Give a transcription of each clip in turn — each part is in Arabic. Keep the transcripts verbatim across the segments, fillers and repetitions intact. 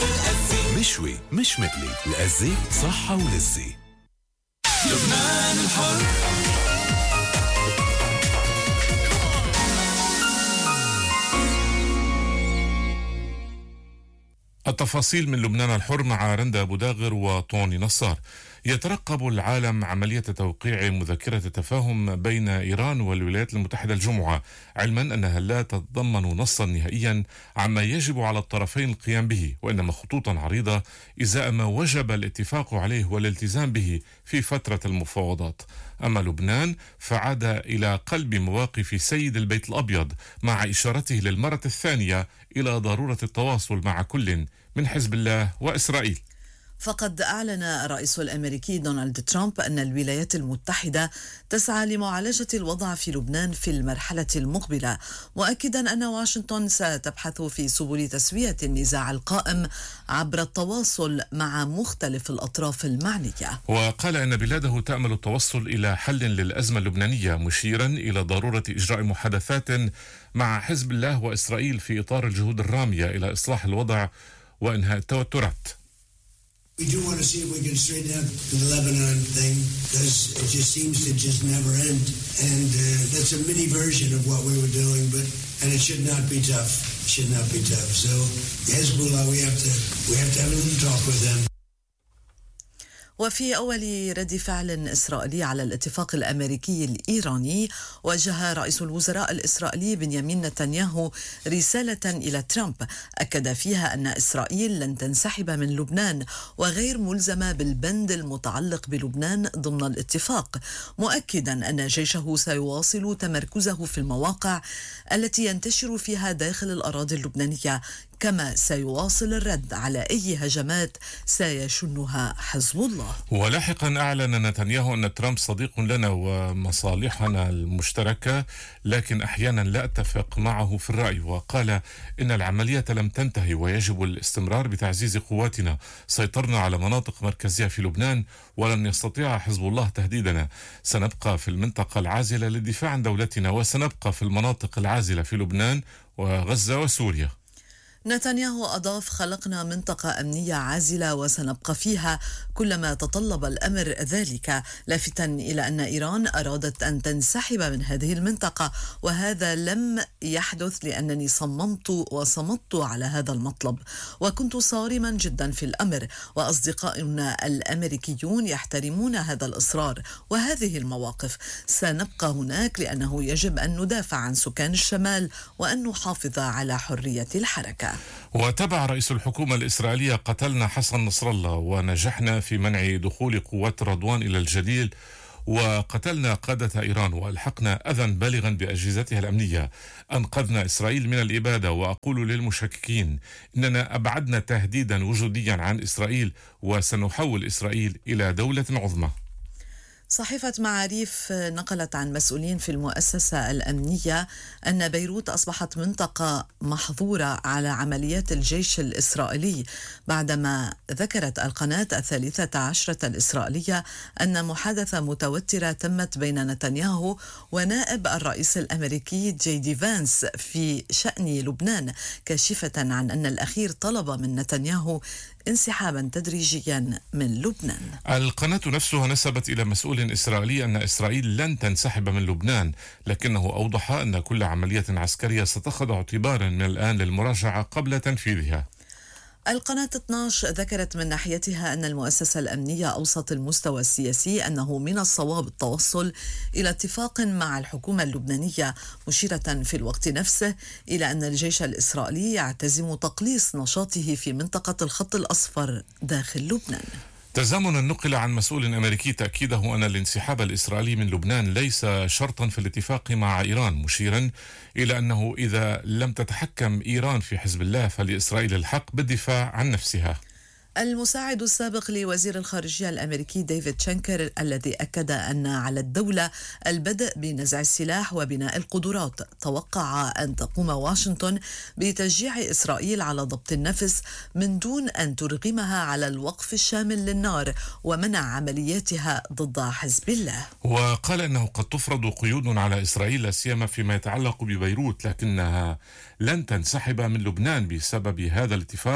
مشوي مش مقلي، القزة صحة ولذة. لبنان الحر. التفاصيل من لبنان الحر مع رندا أبو داغر وطوني نصار. يترقب العالم عملية توقيع مذكرة تفاهم بين إيران والولايات المتحدة الجمعة، علما أنها لا تتضمن نصا نهائيا عما يجب على الطرفين القيام به، وإنما خطوطا عريضة إزاء ما وجب الاتفاق عليه والالتزام به في فترة المفاوضات. أما لبنان فعاد إلى قلب مواقف سيد البيت الأبيض مع إشارته للمرة الثانية إلى ضرورة التواصل مع كل من حزب الله وإسرائيل. فقد أعلن الرئيس الأمريكي دونالد ترامب أن الولايات المتحدة تسعى لمعالجة الوضع في لبنان في المرحلة المقبلة، مؤكدا أن واشنطن ستبحث في سبل تسوية النزاع القائم عبر التواصل مع مختلف الأطراف المعنية. وقال أن بلاده تأمل التوصل إلى حل للأزمة اللبنانية، مشيرا إلى ضرورة إجراء محادثات مع حزب الله وإسرائيل في إطار الجهود الرامية إلى إصلاح الوضع وإنهاء التوترات. We do want to see if we can straighten out the Lebanon thing, because it just seems to just never end. And uh, that's a mini version of what we were doing, but and it should not be tough. It should not be tough. So Hezbollah, we have to we have to have a little talk with them. وفي أول رد فعل إسرائيلي على الاتفاق الأمريكي الإيراني، وجه رئيس الوزراء الإسرائيلي بنيامين نتنياهو رسالة إلى ترامب أكد فيها أن إسرائيل لن تنسحب من لبنان وغير ملزمة بالبند المتعلق بلبنان ضمن الاتفاق، مؤكدا أن جيشه سيواصل تمركزه في المواقع التي ينتشر فيها داخل الأراضي اللبنانية، كما سيواصل الرد على أي هجمات سيشنها حزب الله. ولاحقا أعلن نتنياهو أن ترامب صديق لنا ومصالحنا المشتركة، لكن أحيانا لا أتفق معه في الرأي، وقال إن العملية لم تنتهي ويجب الاستمرار بتعزيز قواتنا. سيطرنا على مناطق مركزية في لبنان ولن يستطيع حزب الله تهديدنا. سنبقى في المنطقة العازلة للدفاع عن دولتنا، وسنبقى في المناطق العازلة في لبنان وغزة وسوريا. نتنياهو أضاف: خلقنا منطقة أمنية عازلة وسنبقى فيها كلما تطلب الأمر ذلك، لافتا إلى أن إيران أرادت أن تنسحب من هذه المنطقة، وهذا لم يحدث لأنني صممت وصمت على هذا المطلب وكنت صارما جدا في الأمر، وأصدقائنا الأمريكيون يحترمون هذا الإصرار وهذه المواقف. سنبقى هناك لأنه يجب أن ندافع عن سكان الشمال وأن نحافظ على حرية الحركة. وتبع رئيس الحكومة الإسرائيلية: قتلنا حسن نصر الله ونجحنا في منع دخول قوات رضوان إلى الجليل، وقتلنا قادة إيران وألحقنا أذى بالغا بأجهزتها الأمنية. أنقذنا إسرائيل من الإبادة، وأقول للمشككين إننا أبعدنا تهديدا وجوديا عن إسرائيل وسنحول إسرائيل إلى دولة عظمى. صحيفة معاريف نقلت عن مسؤولين في المؤسسة الأمنية أن بيروت أصبحت منطقة محظورة على عمليات الجيش الإسرائيلي، بعدما ذكرت القناة الثالثة عشرة الإسرائيلية أن محادثة متوترة تمت بين نتنياهو ونائب الرئيس الأمريكي جي دي فانس في شأن لبنان، كاشفة عن أن الأخير طلب من نتنياهو انسحابا تدريجيا من لبنان. القناة نفسها نسبت إلى مسؤول إسرائيلي أن إسرائيل لن تنسحب من لبنان، لكنه أوضح أن كل عملية عسكرية ستخضع اعتبارا من الآن للمراجعة قبل تنفيذها. القناة اثني عشر ذكرت من ناحيتها أن المؤسسة الأمنية أوصت المستوى السياسي أنه من الصواب التوصل إلى اتفاق مع الحكومة اللبنانية، مشيرة في الوقت نفسه إلى أن الجيش الإسرائيلي يعتزم تقليص نشاطه في منطقة الخط الأصفر داخل لبنان. تزامنا نقل عن مسؤول أمريكي تأكيده أن الانسحاب الإسرائيلي من لبنان ليس شرطا في الاتفاق مع إيران، مشيرا إلى أنه إذا لم تتحكم إيران في حزب الله فلإسرائيل الحق بالدفاع عن نفسها. المساعد السابق لوزير الخارجية الأمريكي ديفيد شنكر الذي أكد أن على الدولة البدء بنزع السلاح وبناء القدرات، توقع أن تقوم واشنطن بتشجيع إسرائيل على ضبط النفس من دون أن ترغمها على الوقف الشامل للنار ومنع عملياتها ضد حزب الله. وقال أنه قد تفرض قيود على إسرائيل لا سيما فيما يتعلق ببيروت، لكنها لن تنسحب من لبنان بسبب هذا الاتفاق،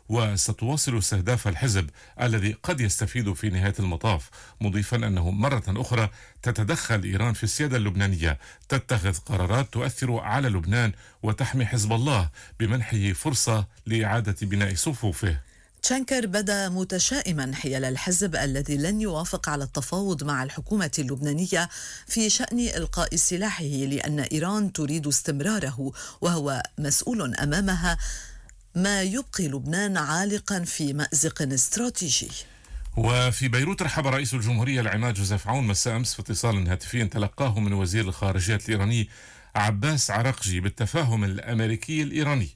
وستواصل استهداف الحزب الذي قد يستفيد في نهاية المطاف، مضيفا أنه مرة أخرى تتدخل إيران في السيادة اللبنانية، تتخذ قرارات تؤثر على لبنان وتحمي حزب الله بمنحه فرصة لإعادة بناء صفوفه. تشانكر بدا متشائما حيال الحزب الذي لن يوافق على التفاوض مع الحكومة اللبنانية في شأن إلقاء سلاحه، لأن إيران تريد استمراره وهو مسؤول أمامها، ما يبقي لبنان عالقا في مأزق استراتيجي. وفي بيروت رحب رئيس الجمهورية العماد جوزيف عون مساء أمس في اتصال هاتفي تلقاه من وزير الخارجية الإيراني عباس عراقجي بالتفاهم الأمريكي الإيراني،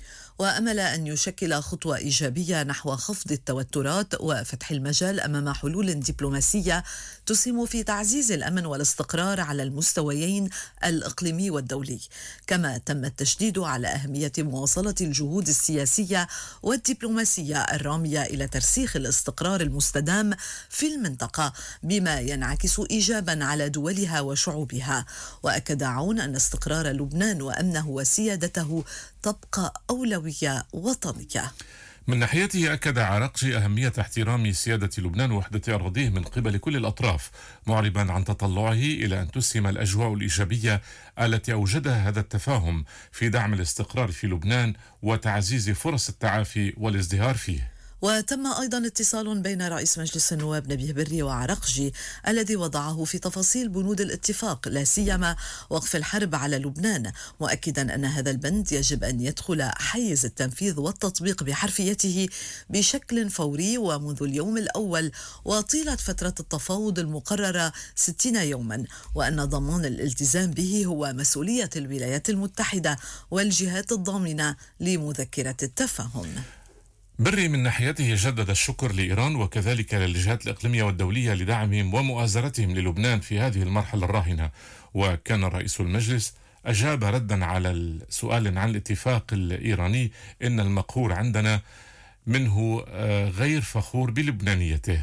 وأمل أن يشكل خطوة إيجابية نحو خفض التوترات وفتح المجال أمام حلول دبلوماسية تسهم في تعزيز الأمن والاستقرار على المستويين الإقليمي والدولي. كما تم التشديد على أهمية مواصلة الجهود السياسية والدبلوماسية الرامية إلى ترسيخ الاستقرار المستدام في المنطقة، بما ينعكس إيجابا على دولها وشعوبها. وأكد عون أن استقرار لبنان وأمنه وسيادته تبقى أولوية وطنية. من ناحيته أكد عراقجي أهمية احترام سيادة لبنان ووحدة أراضيه من قبل كل الأطراف، معربا عن تطلعه إلى أن تسهم الأجواء الإيجابية التي أوجدها هذا التفاهم في دعم الاستقرار في لبنان وتعزيز فرص التعافي والازدهار فيه. وتم أيضا اتصال بين رئيس مجلس النواب نبيه بري وعراقجي الذي وضعه في تفاصيل بنود الاتفاق، لا سيما وقف الحرب على لبنان، مؤكدا أن هذا البند يجب أن يدخل حيز التنفيذ والتطبيق بحرفيته بشكل فوري ومنذ اليوم الأول وطيلة فترة التفاوض المقررة ستين يوما، وأن ضمان الالتزام به هو مسؤولية الولايات المتحدة والجهات الضامنة لمذكرة التفاهم. بري من ناحيته جدد الشكر لإيران وكذلك للجهات الإقليمية والدولية لدعمهم ومؤازرتهم للبنان في هذه المرحلة الراهنة. وكان رئيس المجلس أجاب ردا على السؤال عن الاتفاق الإيراني إن المقهور عندنا منه غير فخور بلبنانيته.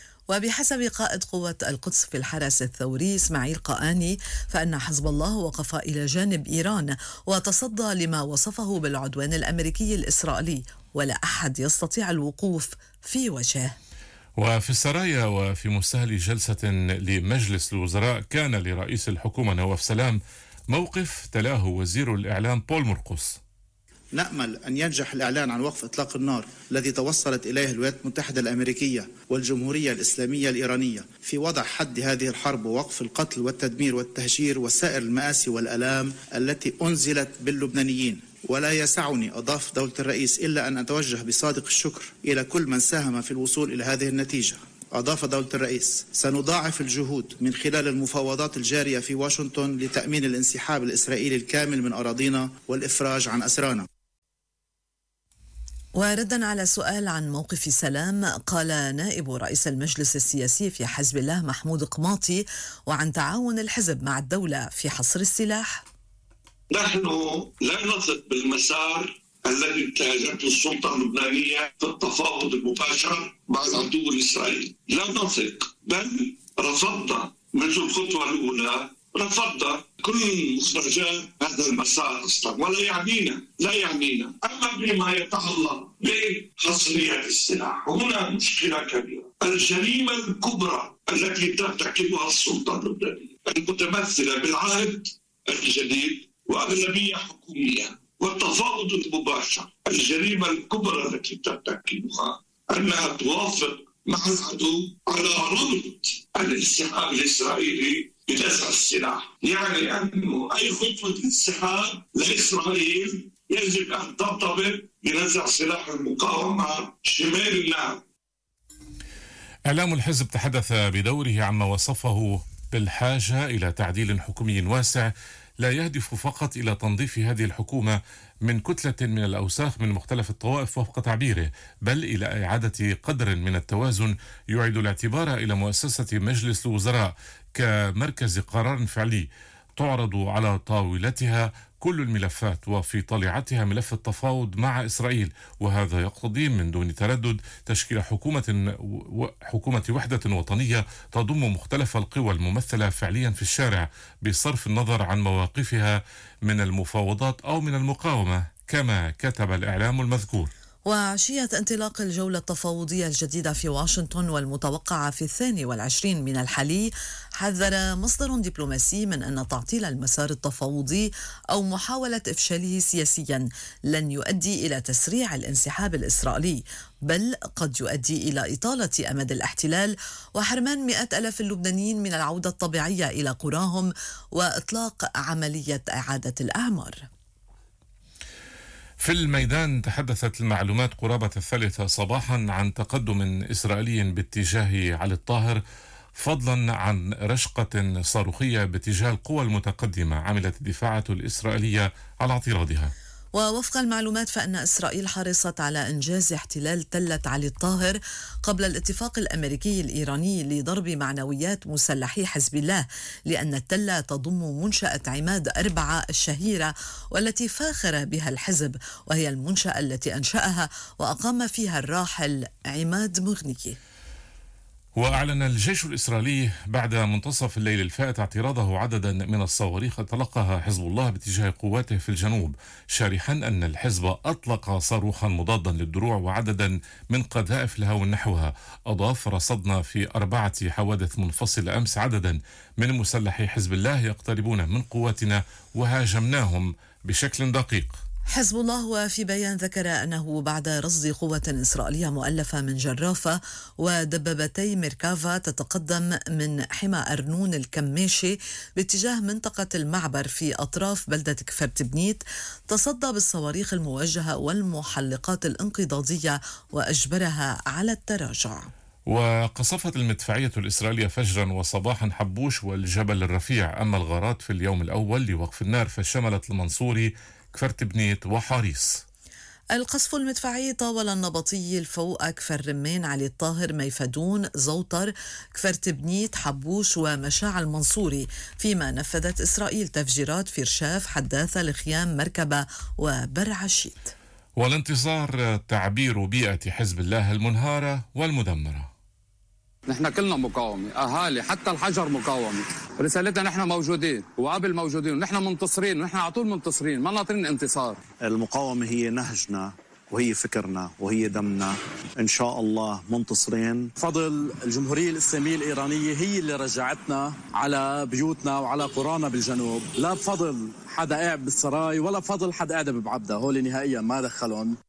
وبحسب قائد قوة القدس في الحرس الثوري إسماعيل قآني، فإن حزب الله وقف إلى جانب إيران وتصدى لما وصفه بالعدوان الأمريكي الإسرائيلي، ولا أحد يستطيع الوقوف في وجهه. وفي السرايا وفي مستهل جلسة لمجلس الوزراء كان لرئيس الحكومة نواف سلام موقف تلاه وزير الإعلام بول مرقس. نأمل أن ينجح الإعلان عن وقف إطلاق النار الذي توصلت إليه الولايات المتحدة الأمريكية والجمهورية الإسلامية الإيرانية في وضع حد هذه الحرب ووقف القتل والتدمير والتهجير وسائر المآسي والآلام التي أنزلت باللبنانيين. ولا يسعني، أضاف دولة الرئيس، إلا أن أتوجه بصادق الشكر إلى كل من ساهم في الوصول إلى هذه النتيجة. أضاف دولة الرئيس: سنضاعف الجهود من خلال المفاوضات الجارية في واشنطن لتأمين الانسحاب الإسرائيلي الكامل من أراضينا والإفراج عن أسرانا. وردا على سؤال عن موقف سلام، قال نائب رئيس المجلس السياسي في حزب الله محمود قماطي وعن تعاون الحزب مع الدولة في حصر السلاح: نحن لا نثق بالمسار الذي اتخذته السلطة اللبنانية في التفاوض المباشر مع العدو الإسرائيلي، لا نثق، بل رفضنا منذ الخطوة الأولى، رفضنا كل مخرجات هذا المسار أصلا، ولا يعنينا لا يعنينا أما بما يتعلق بحصرية السلاح. هنا مشكلة كبيرة. الجريمة الكبرى التي ترتكبها السلطة اللبنانية المتمثلة بالعهد الجديد وأغلبية حكومية والتفاوض المباشر، الجريمة الكبرى التي ترتكبها أنها توافق مع العدو على ربط الانسحاب الإسرائيلي بنزع السلاح. يعني أنه أي خطوة انسحاب لإسرائيل يجب أن ترتبط بنزع سلاح المقاومة شمال النهر. إعلام الحزب تحدث بدوره عما وصفه بالحاجة إلى تعديل حكومي واسع لا يهدف فقط إلى تنظيف هذه الحكومة من كتلة من الأوساخ من مختلف الطوائف وفق تعبيره، بل إلى إعادة قدر من التوازن يعيد الاعتبار إلى مؤسسة مجلس الوزراء كمركز قرار فعلي تعرض على طاولتها كل الملفات وفي طليعتها ملف التفاوض مع إسرائيل، وهذا يقتضي من دون تردد تشكيل حكومة حكومة وحدة وطنية تضم مختلف القوى الممثلة فعليا في الشارع بصرف النظر عن مواقفها من المفاوضات أو من المقاومة كما كتب الإعلام المذكور. وعشية انطلاق الجولة التفاوضية الجديدة في واشنطن والمتوقعة في الثاني والعشرين من الحلي، حذر مصدر دبلوماسي من أن تعطيل المسار التفاوضي أو محاولة إفشاله سياسيا لن يؤدي إلى تسريع الانسحاب الإسرائيلي، بل قد يؤدي إلى إطالة أمد الاحتلال وحرمان مئات ألاف اللبنانيين من العودة الطبيعية إلى قراهم وإطلاق عملية إعادة الأعمار. في الميدان تحدثت المعلومات قرابة الثالثة صباحا عن تقدم إسرائيلي باتجاه علي الطاهر، فضلا عن رشقة صاروخية باتجاه القوى المتقدمة عملت الدفاعات الإسرائيلية على اعتراضها. ووفق المعلومات فإن إسرائيل حرصت على إنجاز احتلال تلة علي الطاهر قبل الاتفاق الأمريكي الإيراني لضرب معنويات مسلحي حزب الله، لأن التلة تضم منشأة عماد أربعة الشهيرة والتي فاخر بها الحزب، وهي المنشأة التي أنشأها وأقام فيها الراحل عماد مغني. وأعلن الجيش الإسرائيلي بعد منتصف الليل الفائت اعتراضه عددا من الصواريخ تلقاها حزب الله باتجاه قواته في الجنوب، شارحا أن الحزب أطلق صاروخا مضادا للدروع وعددا من قذائف الهوى نحوها. أضاف: رصدنا في أربعة حوادث منفصلة أمس عددا من مسلحي حزب الله يقتربون من قواتنا وهاجمناهم بشكل دقيق. حزب الله وفي بيان ذكر أنه بعد رصد قوة إسرائيلية مؤلفة من جرافة ودبابتي ميركافا تتقدم من حمى أرنون الكماشي باتجاه منطقة المعبر في أطراف بلدة كفرت بنيت، تصدى بالصواريخ الموجهة والمحلقات الانقضاضية وأجبرها على التراجع. وقصفت المدفعية الإسرائيلية فجرا وصباحا حبوش والجبل الرفيع، أما الغارات في اليوم الأول لوقف النار فشملت المنصوري، كفرت بنيت وحاريص. القصف المدفعي طاول النبطي الفوق كفر رمان علي الطاهر ميفدون زوطر كفرت بنيت حبوش ومشاع المنصوري، فيما نفذت إسرائيل تفجيرات في رشاف حداثة الخيام مركبة وبرعشيد. والانتصار تعبير بيئة حزب الله المنهارة والمدمرة. نحن كلنا مقاومة، أهالي حتى الحجر مقاومة، رسالتنا نحن موجودين وقبل موجودين ونحن منتصرين ونحن على طول منتصرين، ما ناطرين انتصار. المقاومة هي نهجنا وهي فكرنا وهي دمنا، إن شاء الله منتصرين. فضل الجمهورية الإسلامية الإيرانية هي اللي رجعتنا على بيوتنا وعلى قرانا بالجنوب، لا بفضل حدا قاعد بالسراي ولا بفضل حدا قاعد ببعبدة، هول نهائيا ما دخلهم.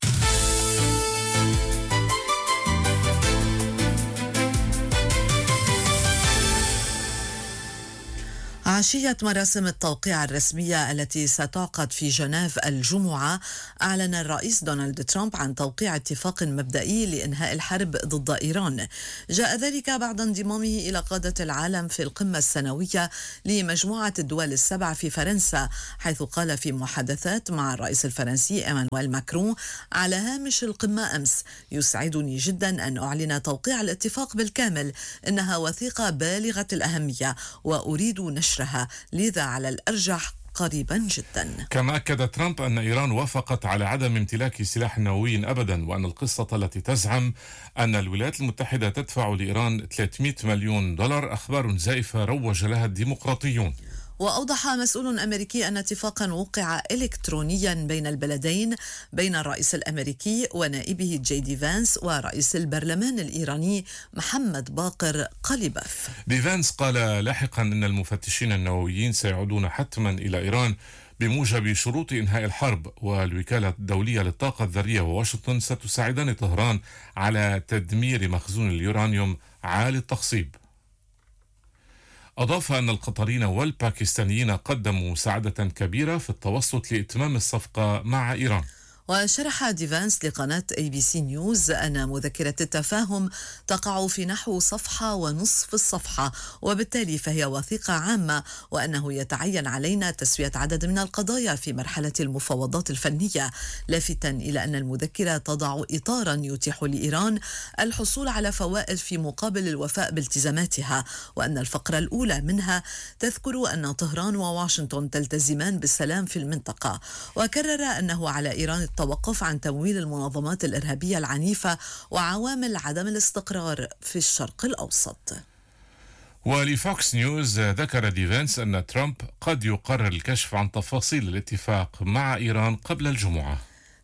عشية مراسم التوقيع الرسمية التي ستعقد في جنيف الجمعة، أعلن الرئيس دونالد ترامب عن توقيع اتفاق مبدئي لإنهاء الحرب ضد إيران. جاء ذلك بعد انضمامه إلى قادة العالم في القمة السنوية لمجموعة الدول السبع في فرنسا، حيث قال في محادثات مع الرئيس الفرنسي إيمانويل ماكرون على هامش القمة أمس: يسعدني جدا أن أعلن توقيع الاتفاق بالكامل، إنها وثيقة بالغة الأهمية وأريد نشر لذا على الأرجح قريبا جدا. كما أكد ترامب أن إيران وافقت على عدم امتلاك سلاح نووي أبدا، وأن القصة التي تزعم أن الولايات المتحدة تدفع لإيران ثلاثمئة مليون دولار أخبار زائفة روج لها الديمقراطيون. وأوضح مسؤول أمريكي أن اتفاقا وقع إلكترونيا بين البلدين بين الرئيس الأمريكي ونائبه جي دي فانس ورئيس البرلمان الإيراني محمد باقر قليباف. دي فانس قال لاحقا أن المفتشين النوويين سيعودون حتما إلى إيران بموجب شروط إنهاء الحرب، والوكالة الدولية للطاقة الذرية وواشنطن ستساعدان طهران على تدمير مخزون اليورانيوم عالي التخصيب. أضاف أن القطريين والباكستانيين قدموا مساعدة كبيرة في التوسط لإتمام الصفقة مع إيران. وشرح ديفانس لقناة اي بي سي نيوز أن مذكرة التفاهم تقع في نحو صفحة ونصف الصفحة، وبالتالي فهي وثيقة عامة، وأنه يتعين علينا تسوية عدد من القضايا في مرحلة المفاوضات الفنية، لافتا إلى أن المذكرة تضع إطارا يتيح لإيران الحصول على فوائد في مقابل الوفاء بالتزاماتها، وأن الفقرة الأولى منها تذكر أن طهران وواشنطن تلتزمان بالسلام في المنطقة، وكرر أنه على إيران التوقف عن تمويل المنظمات الإرهابية العنيفة وعوامل عدم الاستقرار في الشرق الأوسط. ولفوكس نيوز ذكر ديفانس أن ترامب قد يقرر الكشف عن تفاصيل الاتفاق مع إيران قبل الجمعة.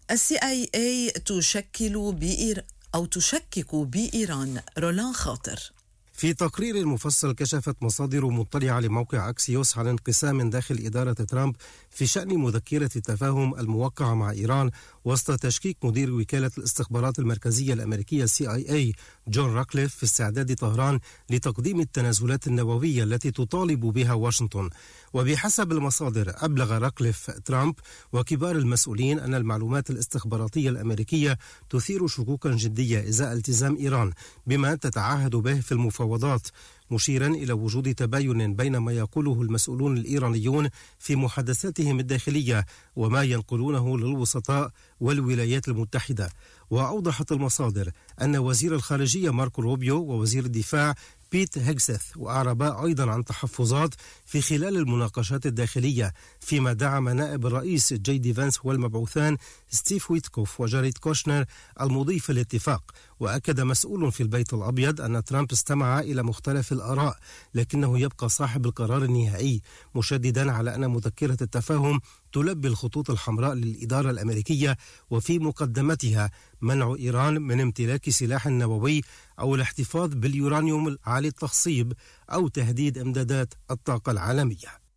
السي آي إيه تشكل بإير أو تشكك بإيران. رولان خاطر. في تقرير مفصل كشفت مصادر مطلعة لموقع أكسيوس عن انقسام داخل إدارة ترامب في شأن مذكرة التفاهم الموقعة مع إيران وسط تشكيك مدير وكالة الاستخبارات المركزية الأمريكية سي آي إيه جون راكليف في استعداد طهران لتقديم التنازلات النووية التي تطالب بها واشنطن. وبحسب المصادر أبلغ راكليف ترامب وكبار المسؤولين أن المعلومات الاستخباراتية الأمريكية تثير شكوكا جدية إزاء التزام إيران بما تتعهد به في المفاوضات، مشيرا إلى وجود تباين بين ما يقوله المسؤولون الإيرانيون في محادثاتهم الداخلية وما ينقلونه للوسطاء والولايات المتحدة. وأوضحت المصادر أن وزير الخارجية ماركو روبيو ووزير الدفاع بيت هيغسيث وأعربا أيضا عن تحفظات في خلال المناقشات الداخلية، فيما دعم نائب الرئيس جي دي فانس والمبعوثان ستيف ويتكوف وجاريد كوشنر المضي في الاتفاق. وأكد مسؤول في البيت الأبيض أن ترامب استمع إلى مختلف الآراء لكنه يبقى صاحب القرار النهائي، مشددا على أن مذكرة التفاهم تلبي الخطوط الحمراء للإدارة الأمريكية وفي مقدمتها منع إيران من امتلاك سلاح نووي أو الاحتفاظ باليورانيوم عالي التخصيب أو تهديد إمدادات الطاقة العالمية.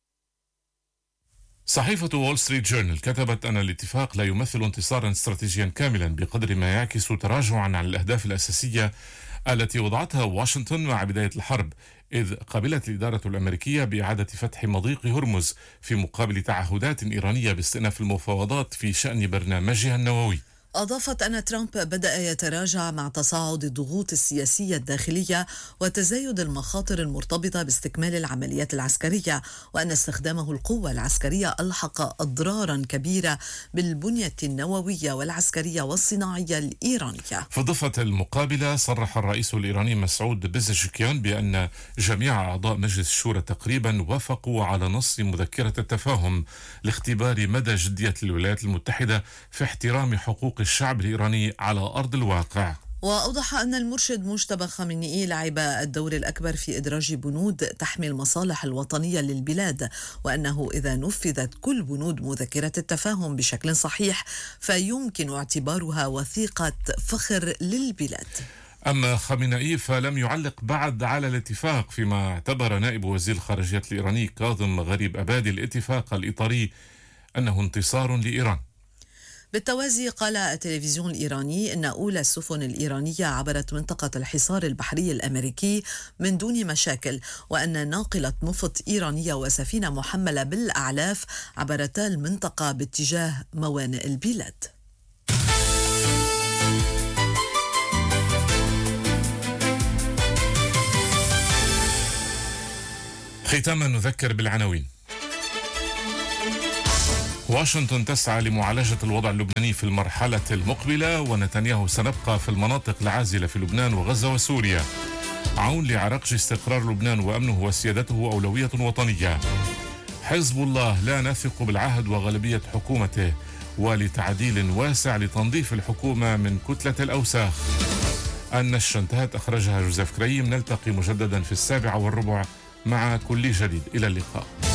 صحيفة وول ستريت جورنال كتبت أن الاتفاق لا يمثل انتصارا استراتيجيا كاملا بقدر ما يعكس تراجعا عن الأهداف الأساسية التي وضعتها واشنطن مع بداية الحرب، إذ قبلت الإدارة الأمريكية بإعادة فتح مضيق هرمز في مقابل تعهدات إيرانية باستئناف المفاوضات في شأن برنامجها النووي. أضافت أن ترامب بدأ يتراجع مع تصاعد الضغوط السياسية الداخلية وتزايد المخاطر المرتبطة باستكمال العمليات العسكرية، وأن استخدامه القوة العسكرية ألحق أضرارا كبيرة بالبنية النووية والعسكرية والصناعية الإيرانية. في الضفة المقابلة صرح الرئيس الإيراني مسعود بيزشكيان بأن جميع أعضاء مجلس الشورى تقريبا وافقوا على نص مذكرة التفاهم لاختبار مدى جدية الولايات المتحدة في احترام حقوق الشعب الإيراني على أرض الواقع. وأوضح أن المرشد مجتبى خامنئي لعب الدور الأكبر في إدراج بنود تحمي المصالح الوطنية للبلاد، وأنه إذا نفذت كل بنود مذكرة التفاهم بشكل صحيح فيمكن اعتبارها وثيقة فخر للبلاد. أما خامنئي فلم يعلق بعد على الاتفاق، فيما اعتبر نائب وزير الخارجية الإيراني كاظم غريب أبادي الاتفاق الإطاري أنه انتصار لإيران. بالتوازي قال التلفزيون الإيراني إن أولى السفن الإيرانية عبرت منطقة الحصار البحري الأمريكي من دون مشاكل، وأن ناقلة نفط إيرانية وسفينة محملة بالأعلاف عبرتا المنطقة باتجاه موانئ البلاد. ختاما نذكر بالعناوين. واشنطن تسعى لمعالجة الوضع اللبناني في المرحلة المقبلة، ونتنياهو سنبقى في المناطق العازلة في لبنان وغزة وسوريا. عون لعرقج استقرار لبنان وأمنه وسيادته أولوية وطنية. حزب الله لا نثق بالعهد وغالبية حكومته، ولتعديل واسع لتنظيف الحكومة من كتلة الأوساخ. النشرة انتهت، أخرجها جوزيف كريم. نلتقي مجددا في السابعة والربع مع كل جديد. إلى اللقاء.